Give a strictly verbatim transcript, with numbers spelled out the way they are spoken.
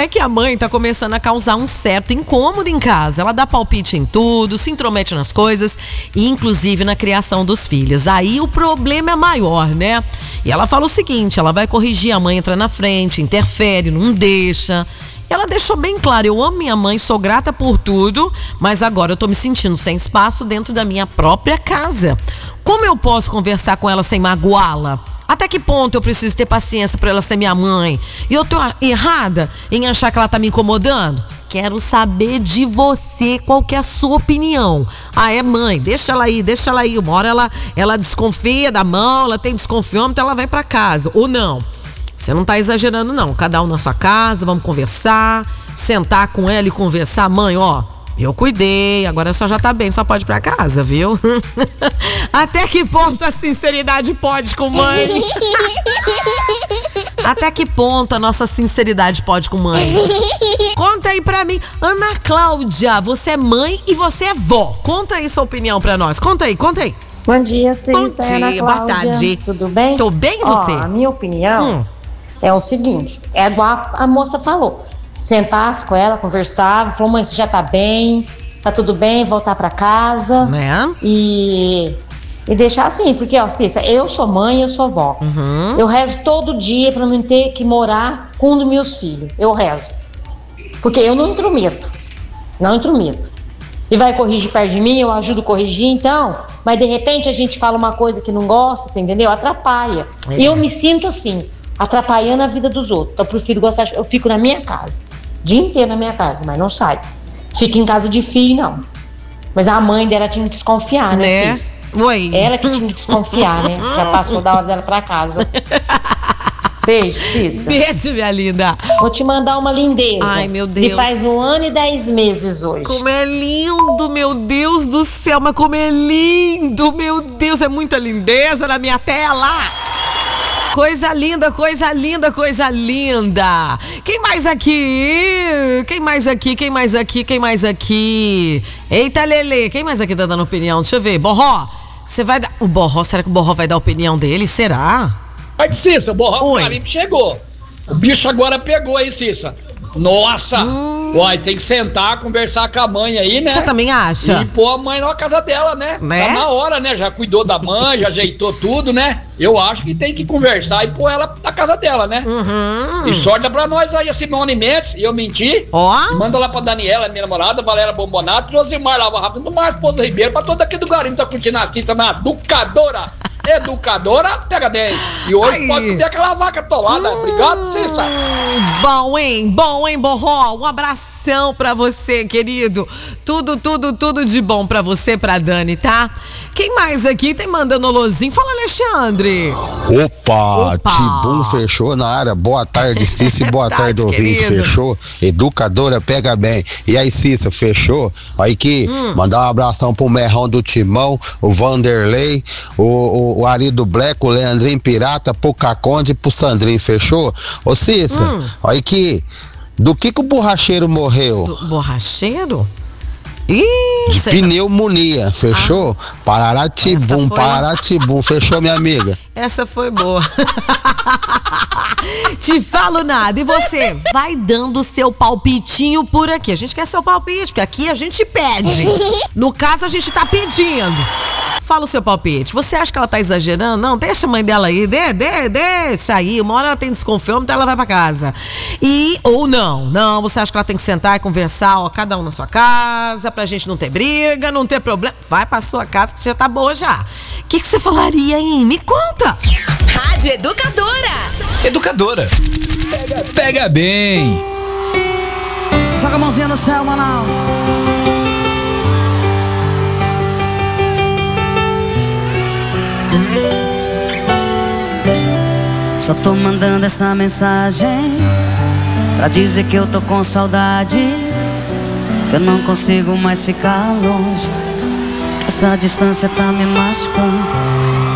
É que a mãe tá começando a causar um certo incômodo em casa. Ela dá palpite em tudo, se intromete nas coisas, inclusive na criação dos filhos. Aí o problema é maior, né? E ela fala o seguinte, ela vai corrigir, a mãe entra na frente, interfere, não deixa. Ela deixou bem claro, eu amo minha mãe, sou grata por tudo, mas agora eu tô me sentindo sem espaço dentro da minha própria casa. Como eu posso conversar com ela sem magoá-la? Até que ponto eu preciso ter paciência pra ela ser minha mãe? E eu tô errada em achar que ela tá me incomodando? Quero saber de você, qual que é a sua opinião? Ah, é mãe, deixa ela aí, deixa ela aí. Uma hora ela, ela desconfia da mão, ela tem desconfiômetro, ela vai pra casa. Ou não, você não tá exagerando não. Cada um na sua casa, vamos conversar, sentar com ela e conversar. Mãe, ó, eu cuidei, agora só já tá bem, só pode ir pra casa, viu? Até que ponto a sinceridade pode com mãe? Até que ponto a nossa sinceridade pode com mãe? Conta aí pra mim. Ana Cláudia, você é mãe e você é vó. Conta aí sua opinião pra nós. Conta aí, conta aí. Bom dia, Cícera. Bom dia, Ana Cláudia. boa tarde. Tudo bem? Tô bem, e você? Ó, a minha opinião hum. é o seguinte, é igual a moça falou. Sentasse com ela, conversava, falou, mãe, você já tá bem, tá tudo bem, voltar pra casa. Né? E, e deixar assim, porque, ó, Cícera, eu sou mãe, eu sou vó. Uhum. Eu rezo todo dia pra não ter que morar com um dos meus filhos. Eu rezo. Porque eu não intrometo. Não intrometo. E vai corrigir perto de mim, eu ajudo a corrigir, então. Mas de repente a gente fala uma coisa que não gosta, você entendeu? Atrapalha. É. E eu me sinto assim, atrapalhando a vida dos outros. Então eu prefiro gostar, eu fico na minha casa. Dia inteiro na minha casa, mas não saio. Fico em casa de filho, não. Mas a mãe dela tinha que desconfiar, né? Né? Oi. Ela que tinha que desconfiar, né? Já passou da hora dela pra casa. Beijo, Cissa. Beijo, minha linda. Vou te mandar uma lindeza. Ai, meu Deus. E faz um ano e dez meses hoje. Como é lindo, meu Deus do céu. Mas como é lindo, meu Deus. É muita lindeza na minha tela. Coisa linda, coisa linda, coisa linda. Quem mais aqui? Quem mais aqui? Quem mais aqui? Quem mais aqui? Eita, Lelê. Quem mais aqui tá dando opinião? Deixa eu ver. Borró, você vai dar... O Borró, será que o Borró vai dar a opinião dele? Será? Aí, Cissa, o Borró, o carimbo chegou. O bicho agora pegou aí, Cissa. Nossa! Hum. Uai, tem que sentar, conversar com a mãe aí, né? Você também acha? E pôr a mãe na casa dela, né? Né? Tá na hora, né? Já cuidou da mãe, já ajeitou tudo, né? Eu acho que tem que conversar e pôr ela na casa dela, né? Uhum. E sorte pra nós aí, a Simone Mendes, e eu menti. Ó. E manda lá pra Daniela, minha namorada, Valéria Bombonato, e Rosimar Lava Rápido, do Mar Esposa Ribeiro, pra toda aqui do Garimpo, tá curtindo a Cissa na Educadora. Educadora, pega bem. E hoje Ai. pode comer aquela vaca atolada. Hum, Obrigado, Cissa. Bom, hein? Bom, hein, Borró? Um abração pra você, querido. Tudo, tudo, tudo de bom pra você, pra Dani, tá? Quem mais aqui tem mandando alôzinho? Fala, Alexandre. Opa, Opa. Tibum fechou na área. Boa tarde, Cissa. Boa tarde, ouvinte. Fechou? Educadora, pega bem. E aí, Cissa, fechou? Aí que hum. mandar um abração pro Merrão do Timão, o Vanderlei, o, o, o Ari do Black, o Leandrinho Pirata, pro Caconde e pro Sandrinho, fechou? Ô, Cissa, hum. aí que do que que o borracheiro morreu? Do borracheiro? Ih, de pneumonia, fechou? Ah. Pararatibum, foi... Pararatibum, fechou, minha amiga? Essa foi boa. Te falo nada. E você vai dando o seu palpitinho por aqui. A gente quer seu palpite, porque aqui a gente pede. No caso, a gente tá pedindo. Fala o seu palpite. Você acha que ela tá exagerando? Não, deixa a mãe dela aí. De, de, deixa aí. Uma hora ela tem desconfiômetro, então ela vai pra casa. E, ou não. Não, você acha que ela tem que sentar e conversar, ó, cada um na sua casa, pra gente não ter briga, não ter problema. Vai pra sua casa que já tá boa já. O que que você falaria, hein? Me conta. Rádio Educadora. Educadora. Pega, pega bem. Joga a mãozinha no céu, Manaus. Só tô mandando essa mensagem pra dizer que eu tô com saudade, que eu não consigo mais ficar longe, que essa distância tá me machucando.